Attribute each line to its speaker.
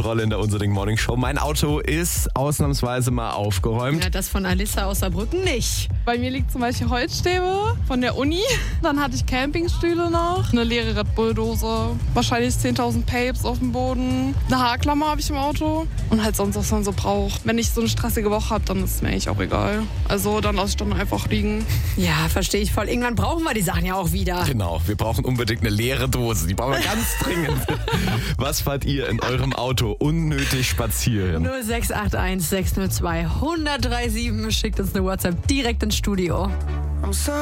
Speaker 1: Kontrolle in der Unserding Morning Show. Mein Auto ist ausnahmsweise mal aufgeräumt.
Speaker 2: Ja, das von Alissa aus Saarbrücken nicht.
Speaker 3: Bei mir liegt zum Beispiel Holzstäbe von der Uni. Dann hatte ich Campingstühle noch, eine leere Red Bull-Dose, wahrscheinlich 10.000 Papes auf dem Boden, eine Haarklammer habe ich im Auto und halt sonst, was man so braucht. Wenn ich so eine stressige Woche habe, dann ist es mir eigentlich auch egal. Also dann lasse ich dann einfach liegen.
Speaker 2: Ja, verstehe ich voll. Irgendwann brauchen wir die Sachen ja auch wieder.
Speaker 1: Genau, wir brauchen unbedingt eine leere Dose. Die brauchen wir ganz dringend. Was fahrt ihr in eurem Auto unnötig spazieren?
Speaker 2: 0681 602 1037. Schickt uns eine WhatsApp direkt ins Studio.
Speaker 4: I'm sorry.